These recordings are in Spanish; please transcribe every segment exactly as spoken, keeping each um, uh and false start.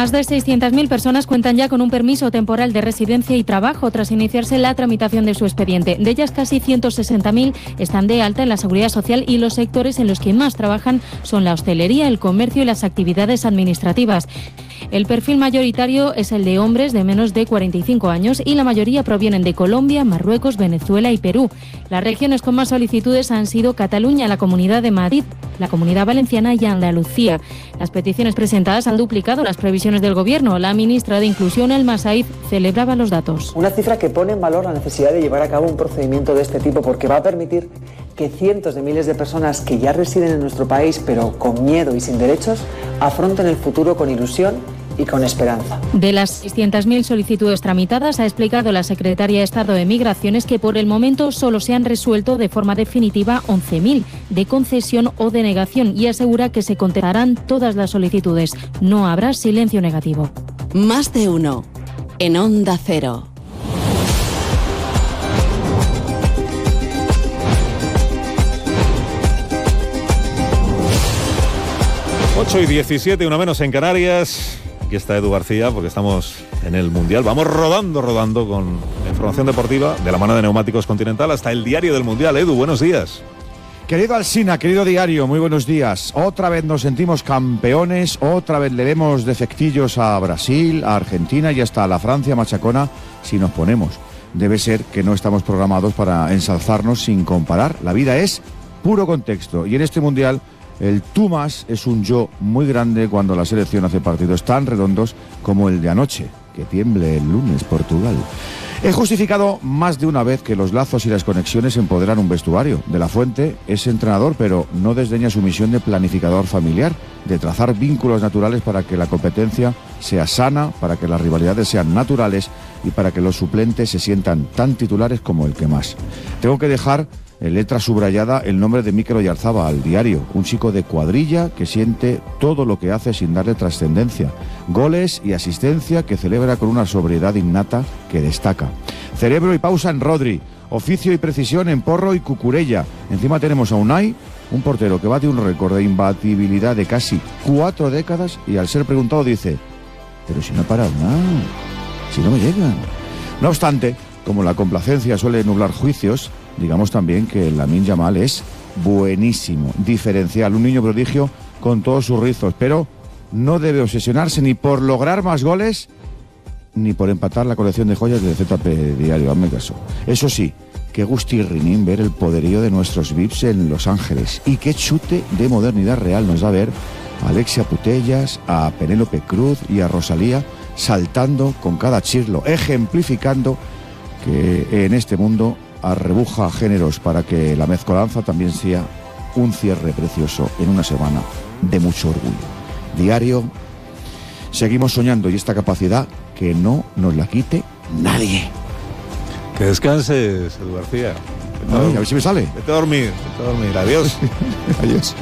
Más de seiscientas mil personas cuentan ya con un permiso temporal de residencia y trabajo tras iniciarse la tramitación de su expediente. De ellas, casi ciento sesenta mil están de alta en la Seguridad Social y los sectores en los que más trabajan son la hostelería, el comercio y las actividades administrativas. El perfil mayoritario es el de hombres de menos de cuarenta y cinco años y la mayoría provienen de Colombia, Marruecos, Venezuela y Perú. Las regiones con más solicitudes han sido Cataluña, la Comunidad de Madrid, la Comunidad Valenciana y Andalucía. Las peticiones presentadas han duplicado las previsiones del Gobierno. La ministra de Inclusión, Elma Saíz, celebraba los datos. Una cifra que pone en valor la necesidad de llevar a cabo un procedimiento de este tipo porque va a permitir que cientos de miles de personas que ya residen en nuestro país pero con miedo y sin derechos afronten el futuro con ilusión y con esperanza. De las seiscientas mil solicitudes tramitadas, ha explicado la secretaria de Estado de Migraciones que por el momento solo se han resuelto de forma definitiva once mil de concesión o denegación y asegura que se contestarán todas las solicitudes. No habrá silencio negativo. Más de uno en Onda Cero. ocho y diecisiete, una menos en Canarias. Aquí está Edu García porque estamos en el Mundial. Vamos rodando, rodando con información deportiva de la mano de Neumáticos Continental hasta el diario del Mundial. Edu, buenos días. Querido Alsina, querido diario, muy buenos días. Otra vez nos sentimos campeones, otra vez le vemos defectillos a Brasil, a Argentina y hasta a la Francia machacona si nos ponemos. Debe ser que no estamos programados para ensalzarnos sin comparar. La vida es puro contexto y en este Mundial el tú más es un yo muy grande cuando la selección hace partidos tan redondos como el de anoche. Que tiemble el lunes, Portugal. He justificado más de una vez que los lazos y las conexiones empoderan un vestuario. De la Fuente es entrenador, pero no desdeña su misión de planificador familiar, de trazar vínculos naturales para que la competencia sea sana, para que las rivalidades sean naturales y para que los suplentes se sientan tan titulares como el que más. Tengo que dejar en letra subrayada el nombre de Mikel Oyarzabal al diario, un chico de cuadrilla que siente todo lo que hace sin darle trascendencia, goles y asistencia que celebra con una sobriedad innata que destaca. Cerebro y pausa en Rodri, oficio y precisión en Porro y Cucurella. Encima tenemos a Unai, un portero que bate un récord de imbatibilidad de casi cuatro décadas y al ser preguntado dice: pero si no he parado nada, si no me llegan. No obstante, como la complacencia suele nublar juicios, digamos también que Lamine Yamal es buenísimo, diferencial, un niño prodigio con todos sus rizos, pero no debe obsesionarse ni por lograr más goles ni por empatar la colección de joyas del Z P Diario, hazme caso. Eso sí, qué gusti rinín ver el poderío de nuestros V I Ps en Los Ángeles y qué chute de modernidad real nos da ver a Alexia Putellas, a Penélope Cruz y a Rosalía saltando con cada chirlo, ejemplificando que en este mundo arrebuja géneros para que la mezcolanza también sea un cierre precioso en una semana de mucho orgullo. Diario, seguimos soñando y esta capacidad que no nos la quite nadie. Que descanses, Edu García. Ay, a ver si me sale. Vete a dormir, vete a dormir. Adiós. Adiós.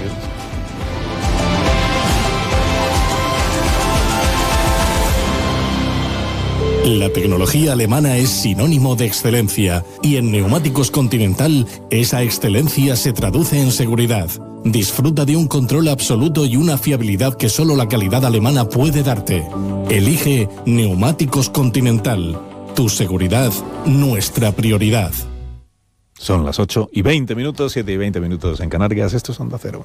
La tecnología alemana es sinónimo de excelencia y en Neumáticos Continental esa excelencia se traduce en seguridad. Disfruta de un control absoluto y una fiabilidad que solo la calidad alemana puede darte. Elige Neumáticos Continental. Tu seguridad, nuestra prioridad. Son las ocho y veinte minutos, siete y veinte minutos en Canarias. Esto es Onda Cero.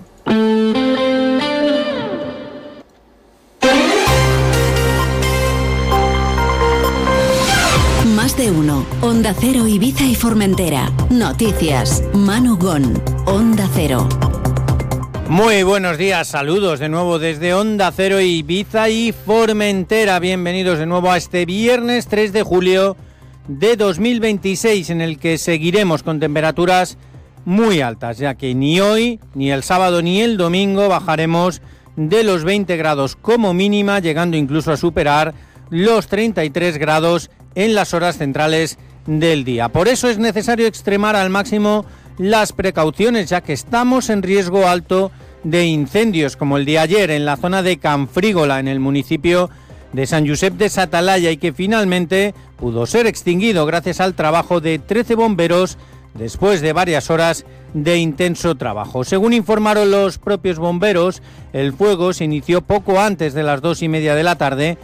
Más de uno. Onda Cero, Ibiza y Formentera. Noticias. Manu Gon. Onda Cero. Muy buenos días, saludos de nuevo desde Onda Cero, Ibiza y Formentera. Bienvenidos de nuevo a este viernes tres de julio de dos mil veintiséis, en el que seguiremos con temperaturas muy altas, ya que ni hoy, ni el sábado, ni el domingo bajaremos de los veinte grados como mínima, llegando incluso a superar los treinta y tres grados en las horas centrales del día. Por eso es necesario extremar al máximo las precauciones, ya que estamos en riesgo alto de incendios, como el de ayer en la zona de Canfrígola, en el municipio de San Josep de Satalaya, y que finalmente pudo ser extinguido gracias al trabajo de trece bomberos después de varias horas de intenso trabajo. Según informaron los propios bomberos, el fuego se inició poco antes de las dos y media de la tarde